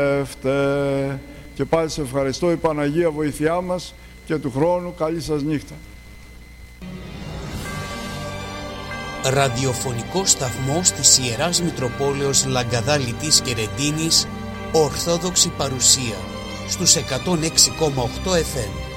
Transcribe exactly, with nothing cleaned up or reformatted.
Και πάλι σε ευχαριστώ, η Παναγία βοηθειά μας, και του χρόνου καλή σας νύχτα. Ραδιοφωνικό σταθμός της Ιεράς Μητροπόλεως Λαγκαδά Λιτής και Ρεντίνης, Ορθόδοξη παρουσία στους εκατόν έξι κόμμα οκτώ εφ εμ.